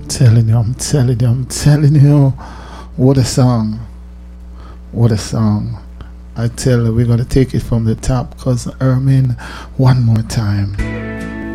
telling you, I'm telling you, I'm telling you. What a song. What a song. I tell you, we're going to take it from the top, Cousin Ermin, one more time.